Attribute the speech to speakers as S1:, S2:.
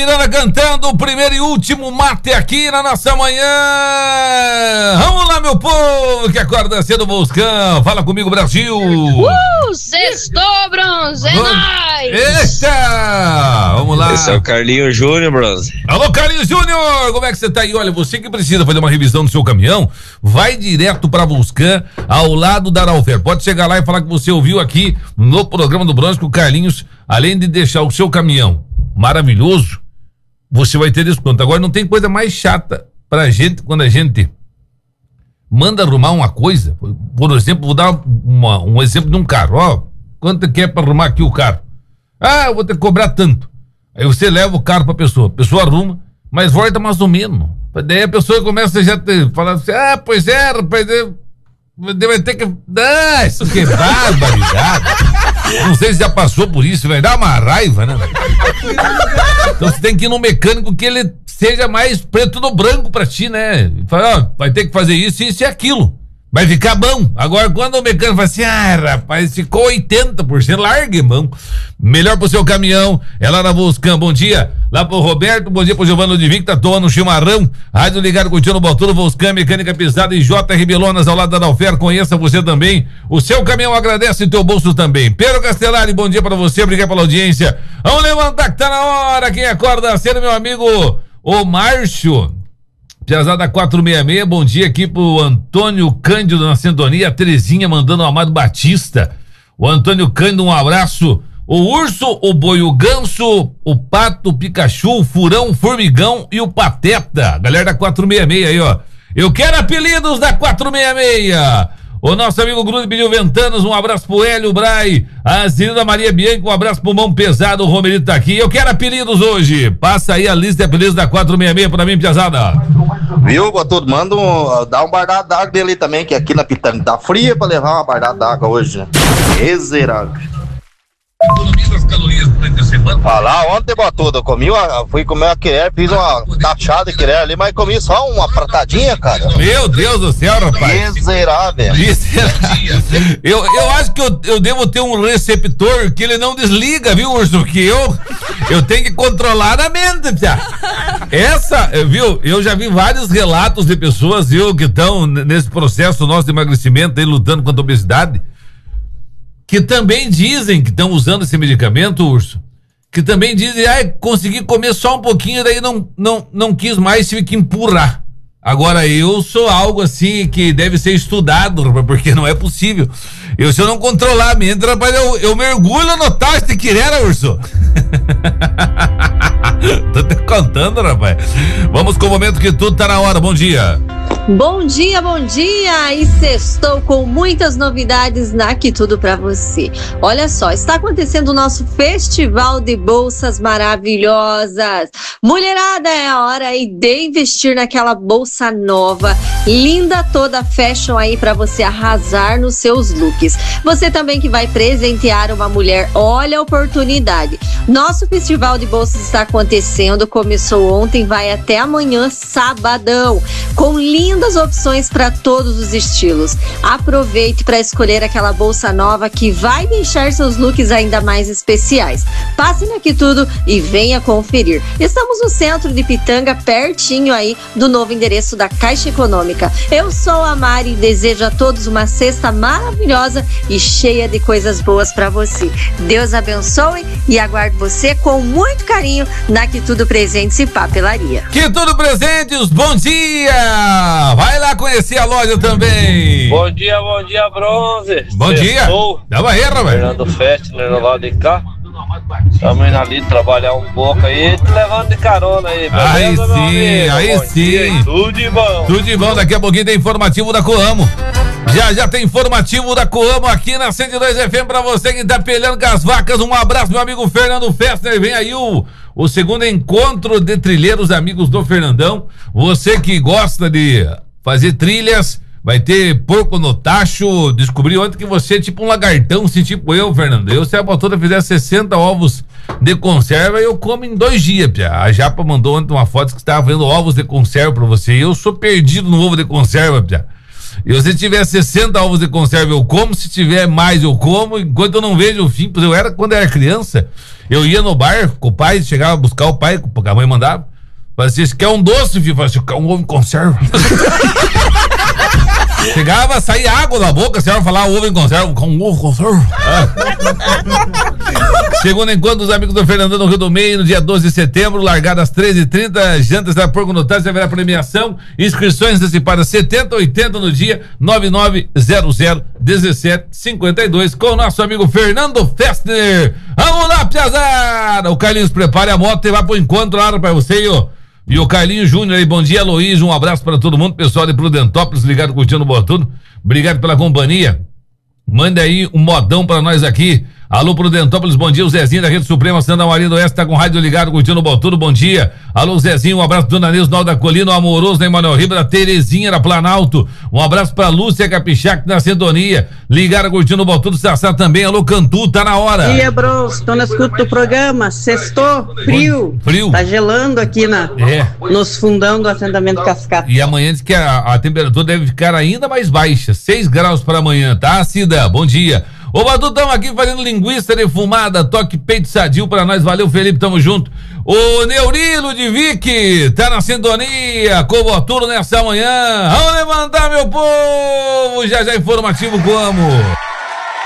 S1: Miranda cantando o primeiro e último mate aqui na nossa manhã. Vamos lá, meu povo que acorda cedo, Boscão. Fala comigo, Brasil.
S2: Sextou, Bronze, é nóis.
S1: Eita, vamos lá.
S3: Esse é o Carlinhos Júnior, Bronze.
S1: Alô, Carlinhos Júnior, como é que você tá aí? Olha, você que precisa fazer uma revisão do seu caminhão, vai direto pra Buscan, ao lado da Araufer. Pode chegar lá e falar que você ouviu aqui no programa do Bronze que o Carlinhos, além de deixar o seu caminhão maravilhoso, você vai ter desconto. Agora não tem coisa mais chata pra gente quando a gente manda arrumar uma coisa. Por exemplo, vou dar um exemplo de um carro. Ó, quanto que é pra arrumar aqui o carro? Ah, eu vou ter que cobrar tanto. Aí você leva o carro pra pessoa, a pessoa arruma, mas volta mais ou menos. Daí a pessoa começa já a falar assim, pois é, rapaz, vai ter que... Ah, isso que é barbaridade. Não sei se já passou por isso, vai dar uma raiva, né? Então você tem que ir no mecânico que ele seja mais preto no branco pra ti, né? Fala, vai ter que fazer isso e aquilo. Vai ficar bom. Agora, quando o mecânico fala assim, rapaz, ficou 80%, largue mão. Melhor pro seu caminhão, é lá na Buscan. Bom dia, lá pro Roberto, bom dia pro Giovanni Ludwig, que tá tomando um chimarrão. Rádio ligado, curtindo o Balturo, Buscan, mecânica pisada e JR Belonas, ao lado da Araufer. Conheça você também. O seu caminhão agradece e teu bolso também. Pedro Castellari, bom dia pra você, obrigado pela audiência. Vamos levantar que tá na hora. Quem acorda cedo, meu amigo, o Márcio. Piazada 466, bom dia aqui pro Antônio Cândido na sintonia, a Terezinha mandando o Amado Batista, o Antônio Cândido, um abraço, o Urso, o Boi, o Ganso, o Pato, o Pikachu, o Furão, o Formigão e o Pateta, galera da 466 aí, ó, eu quero apelidos da 466, o nosso amigo Grude pediu Ventanas, um abraço pro Hélio Brai, a Zinda Maria Bianchi, um abraço pro Mão Pesado, o Romerito tá aqui, eu quero apelidos hoje, passa aí a lista de apelidos da 466 pra mim, Piazada.
S4: Viu, Batudo? Manda dá um bardado d'água dele também, que aqui na Pitanga tá fria pra levar uma bardada d'água hoje, né? Miserável. Lá ontem, Batudo, eu comi fui comer uma queré, fiz uma taxada de queré ali, mas comi só uma pratadinha, cara.
S1: Meu Deus do céu, rapaz.
S4: Miserável.
S1: Eu acho que eu devo ter um receptor que ele não desliga, viu, Urso? Porque eu tenho que controlar a mente, pia. Viu? Eu já vi vários relatos de pessoas, viu, que estão nesse processo nosso de emagrecimento aí, lutando contra a obesidade, que também dizem que estão usando esse medicamento, Urso, que também dizem, consegui comer só um pouquinho, daí não quis mais, tive que empurrar. Agora, eu sou algo assim que deve ser estudado, porque não é possível. Se eu não controlar a mente, rapaz, eu mergulho no tacho de quirera, Urso. Tô te contando, rapaz. Vamos com o momento que tudo tá na hora. Bom dia.
S5: Bom dia, e sextou com muitas novidades na Que Tudo pra você. Olha só, está acontecendo o nosso festival de bolsas maravilhosas. Mulherada, é a hora aí de investir naquela bolsa nova, linda, toda fashion aí pra você arrasar nos seus looks. Você também que vai presentear uma mulher, olha a oportunidade. Nosso festival de bolsas está acontecendo, começou ontem, vai até amanhã, sabadão, com lindas opções para todos os estilos. Aproveite para escolher aquela bolsa nova que vai deixar seus looks ainda mais especiais. Passe na Que Tudo e venha conferir. Estamos no centro de Pitanga, pertinho aí do novo endereço da Caixa Econômica. Eu sou a Mari e desejo a todos uma sexta maravilhosa e cheia de coisas boas para você. Deus abençoe e aguardo você com muito carinho na Que Tudo Presentes e Papelaria.
S1: Que Tudo Presentes, bom dia! Vai lá conhecer a loja também.
S3: Bom dia, Bronze.
S1: Bom dia. Da Barreira, velho.
S3: Fernando Festner no lado de cá. Estamos indo ali trabalhar um pouco aí, te levando de carona aí. Beleza,
S1: aí sim.
S3: Dia, tudo de bom.
S1: Tudo de bom, daqui a pouquinho tem informativo da Coamo. Já tem informativo da Coamo aqui na 102 FM pra você que tá pelhando com as vacas. Um abraço, meu amigo Fernando Festner. Vem aí o segundo encontro de trilheiros amigos do Fernandão. Você que gosta de fazer trilhas, vai ter porco no tacho. Descobri ontem que você é tipo um lagartão, assim, tipo eu, Fernando. Se a Baltoura fizer 60 ovos de conserva, eu como em 2 dias, pia. A Japa mandou ontem uma foto que estava vendo ovos de conserva pra você. Eu sou perdido no ovo de conserva, pia. E se tiver 60 ovos de conserva, eu como. Se tiver mais, eu como. Enquanto eu não vejo o fim, quando eu era criança, eu ia no bar com o pai, chegava a buscar o pai, porque a mãe mandava. Falei assim, você quer um doce, filho? Falei assim, quer um ovo em conserva? Chegava, saía água da boca, a senhora falava ovo em conserva, com um ovo em conserva. Segundo encontro dos amigos do Fernandão no Rio do Meio, no dia 12 de setembro, largada às 13h30, jantas da Porco Notário, haverá premiação, inscrições antecipadas 70, 80 no dia 99001752 com o nosso amigo Fernando Festner. Vamos lá, piazada! O Carlinhos prepare a moto e vai pro encontro lá pra você, ó. E o Carlinho Júnior aí, bom dia, Luiz, um abraço para todo mundo, pessoal de Prudentópolis, ligado, curtindo o Botuno, obrigado pela companhia, manda aí um modão para nós aqui. Alô, Prudentópolis, bom dia, o Zezinho da Rede Suprema, Santa Maria do Oeste, tá com rádio ligado, curtindo o Botuno, bom dia. Alô, Zezinho, um abraço pro Dona Neuza, no da Colina, o Amoroso, da Emanuel Ribeira, Terezinha da Planalto, um abraço pra Lúcia Capixac na sintonia, ligado, curtindo o Botuno, Sassá também, alô, Cantu, tá na hora.
S6: Bom dia, bros, tô na escuta do programa, sextou, frio, tá gelando aqui nos fundão do assentamento Cascata.
S1: E amanhã diz que a temperatura deve ficar ainda mais baixa, 6 graus para amanhã, tá, Cida? Bom dia. Ô, Badu, estamos aqui fazendo linguiça defumada, toque peito sadio pra nós, valeu, Felipe, tamo junto. O Neurilo de Vick, tá na sintonia, com o Botuno nessa manhã, vamos levantar, meu povo, já informativo como...